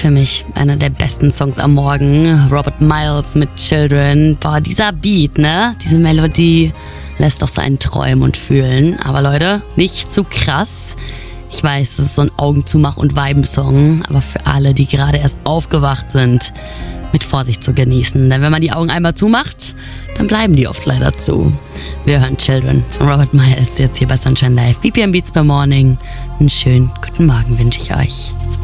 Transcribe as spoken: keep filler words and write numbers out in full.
Für mich einer der besten Songs am Morgen. Robert Miles mit Children. Boah, dieser Beat, ne? Diese Melodie lässt doch seinen träumen und fühlen. Aber Leute, nicht zu krass. Ich weiß, das ist so ein Augenzumach- und Viben-Song. Aber für alle, die gerade erst aufgewacht sind, mit Vorsicht zu genießen. Denn wenn man die Augen einmal zumacht, dann bleiben die oft leider zu. Wir hören Children von Robert Miles jetzt hier bei Sunshine Live. B P M Beats per Morning. Einen schönen guten Morgen wünsche ich euch.